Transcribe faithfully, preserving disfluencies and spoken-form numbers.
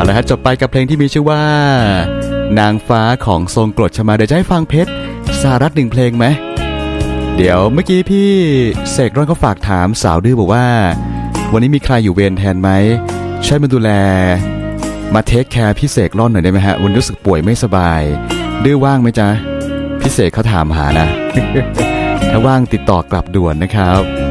ละฮะจบไปกับเพลงที่มีชื่อว่านางฟ้าของทรงกรดชมาเดี๋ยวจะให้ฟังเพชรสารัตหนึ่งเพลงไหมเดี๋ยวเมื่อกี้พี่เสกร้อนเขาฝากถามสาวดื้อบอกว่าวันนี้มีใครอยู่เวรแทนไหมช่วยมาดูแลมาเทคแคร์พี่เสกร้อนหน่อยได้ไหมฮะวันรู้สึกป่วยไม่สบายดื้อว่างไหมจ๊ะพี่เสกเขาถามหานะ ถ้าว่างติดต่อกลับด่วนนะครับ